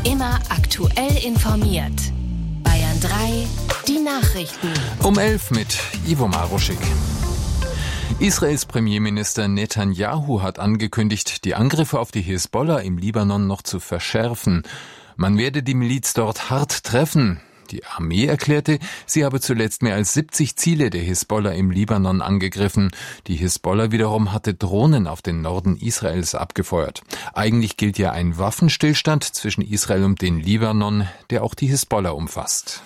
Immer aktuell informiert. Bayern 3, die Nachrichten. Um 11 mit Ivo Maruschik. Israels Premierminister Netanyahu hat angekündigt, die Angriffe auf die Hisbollah im Libanon noch zu verschärfen. Man werde die Miliz dort hart treffen. Die Armee erklärte, sie habe zuletzt mehr als 70 Ziele der Hisbollah im Libanon angegriffen. Die Hisbollah wiederum hatte Drohnen auf den Norden Israels abgefeuert. Eigentlich gilt ja ein Waffenstillstand zwischen Israel und dem Libanon, der auch die Hisbollah umfasst.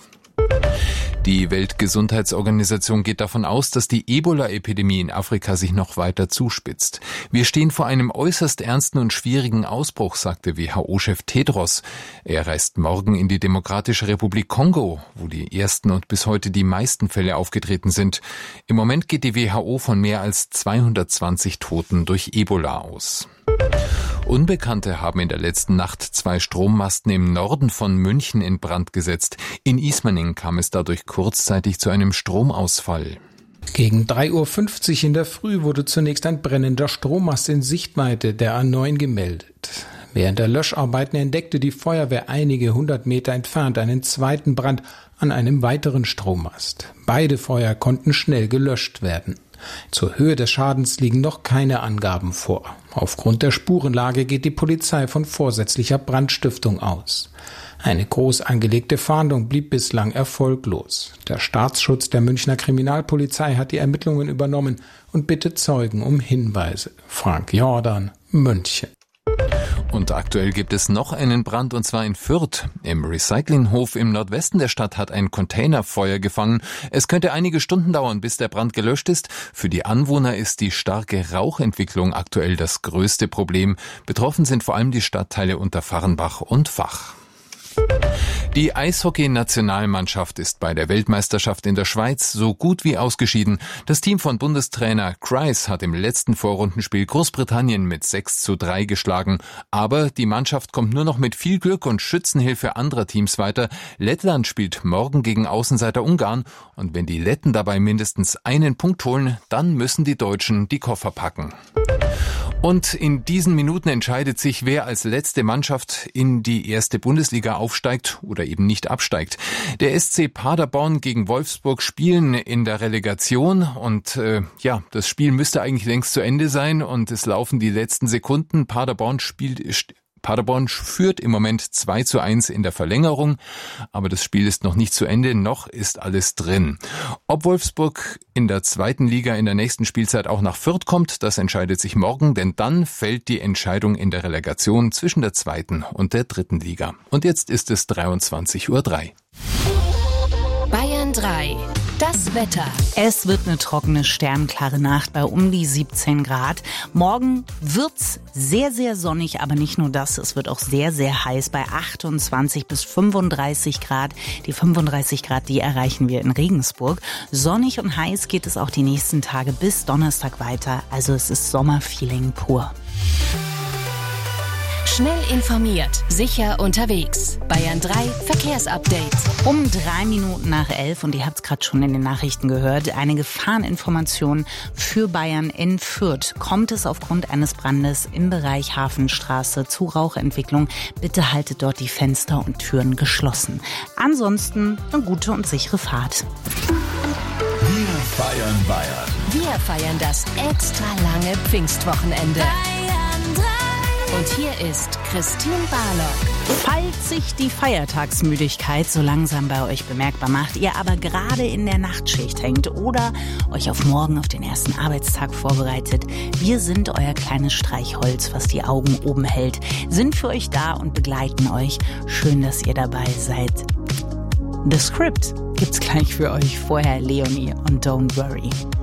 Die Weltgesundheitsorganisation geht davon aus, dass die Ebola-Epidemie in Afrika sich noch weiter zuspitzt. Wir stehen vor einem äußerst ernsten und schwierigen Ausbruch, sagte WHO-Chef Tedros. Er reist morgen in die Demokratische Republik Kongo, wo die ersten und bis heute die meisten Fälle aufgetreten sind. Im Moment geht die WHO von mehr als 220 Toten durch Ebola aus. Unbekannte haben in der letzten Nacht 2 Strommasten im Norden von München in Brand gesetzt. In Ismaning kam es dadurch kurzzeitig zu einem Stromausfall. Gegen 3:50 Uhr in der Früh wurde zunächst ein brennender Strommast in Sichtweite der A9 gemeldet. Während der Löscharbeiten entdeckte die Feuerwehr einige 100 Meter entfernt einen zweiten Brand an einem weiteren Strommast. Beide Feuer konnten schnell gelöscht werden. Zur Höhe des Schadens liegen noch keine Angaben vor. Aufgrund der Spurenlage geht die Polizei von vorsätzlicher Brandstiftung aus. Eine groß angelegte Fahndung blieb bislang erfolglos. Der Staatsschutz der Münchner Kriminalpolizei hat die Ermittlungen übernommen und bittet Zeugen um Hinweise. Frank Jordan, München. Und aktuell gibt es noch einen Brand, und zwar in Fürth. Im Recyclinghof im Nordwesten der Stadt hat ein Containerfeuer gefangen. Es könnte einige Stunden dauern, bis der Brand gelöscht ist. Für die Anwohner ist die starke Rauchentwicklung aktuell das größte Problem. Betroffen sind vor allem die Stadtteile Unterfahrenbach und Vach. Die Eishockey-Nationalmannschaft ist bei der Weltmeisterschaft in der Schweiz so gut wie ausgeschieden. Das Team von Bundestrainer Kreis hat im letzten Vorrundenspiel Großbritannien mit 6:3 geschlagen. Aber die Mannschaft kommt nur noch mit viel Glück und Schützenhilfe anderer Teams weiter. Lettland spielt morgen gegen Außenseiter Ungarn. Und wenn die Letten dabei mindestens einen Punkt holen, dann müssen die Deutschen die Koffer packen. Und in diesen Minuten entscheidet sich, wer als letzte Mannschaft in die erste Bundesliga aufsteigt oder eben nicht absteigt. Der SC Paderborn gegen Wolfsburg spielen in der Relegation und das Spiel müsste eigentlich längst zu Ende sein und es laufen die letzten Sekunden. Paderborn führt im Moment 2:1 in der Verlängerung, aber das Spiel ist noch nicht zu Ende, noch ist alles drin. Ob Wolfsburg in der zweiten Liga in der nächsten Spielzeit auch nach Fürth kommt, das entscheidet sich morgen, denn dann fällt die Entscheidung in der Relegation zwischen der zweiten und der dritten Liga. Und jetzt ist es 23:03 Uhr. Bayern 3. Das Wetter. Es wird eine trockene, sternklare Nacht bei um die 17 Grad. Morgen wird's sehr, sehr sonnig, aber nicht nur das, es wird auch sehr, sehr heiß bei 28 bis 35 Grad. Die 35 Grad, die erreichen wir in Regensburg. Sonnig und heiß geht es auch die nächsten Tage bis Donnerstag weiter. Also es ist Sommerfeeling pur. Schnell informiert, sicher unterwegs. Bayern 3 Verkehrsupdate. Um 11:03 und ihr habt es gerade schon in den Nachrichten gehört, eine Gefahreninformation für Bayern in Fürth. Kommt es aufgrund eines Brandes im Bereich Hafenstraße zu Rauchentwicklung, bitte haltet dort die Fenster und Türen geschlossen. Ansonsten eine gute und sichere Fahrt. Wir feiern Bayern. Wir feiern das extra lange Pfingstwochenende. Bayern 3. Und hier ist Christine Barlock. Falls sich die Feiertagsmüdigkeit so langsam bei euch bemerkbar macht, ihr aber gerade in der Nachtschicht hängt oder euch auf morgen, auf den ersten Arbeitstag vorbereitet, wir sind euer kleines Streichholz, was die Augen oben hält, sind für euch da und begleiten euch. Schön, dass ihr dabei seid. The Script gibt's gleich für euch. Vorher Leonie und Don't Worry.